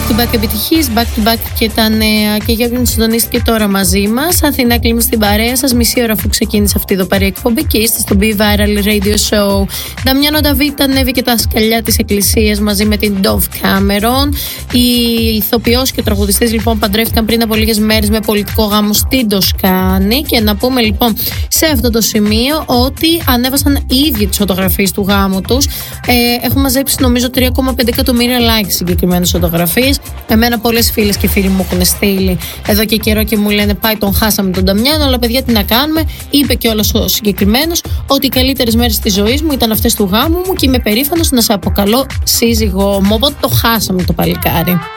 back-to-back επιτυχίες, back-to-back και τα νέα. Και για όποιον συντονίστηκε τώρα μαζί μας, Αθηνά Κλίμα στην παρέα σας, μισή ώρα αφού ξεκίνησε αυτή εδώ παρέα εκπομπή και είστε στο Be Viral Radio Show. Νταμιάνο Νταβίτ ανέβηκε τα σκαλιά της εκκλησίας μαζί με την Dove Cameron. Οι ηθοποιός και τραγουδιστές λοιπόν παντρεύτηκαν πριν από λίγες μέρες με πολιτικό γάμο στην Τοσκάνη. Και να πούμε λοιπόν σε αυτό το σημείο ότι ανέβασαν οι ίδιοι τις φωτογραφίες του γάμου τους. Έχουν μαζέψει νομίζω 3,5 εκατομμύρια likes συγκεκριμένες φωτογραφίες. Εμένα πολλές φίλες και φίλοι μου έχουν στείλει εδώ και καιρό και μου λένε πάει τον χάσαμε τον Νταμιάνο, αλλά παιδιά τι να κάνουμε. Είπε και όλος ο συγκεκριμένος ότι οι καλύτερες μέρες της ζωής μου ήταν αυτές του γάμου μου και είμαι περήφανος να σε αποκαλώ σύζυγό μου. Οπότε το χάσαμε το παλικάρι.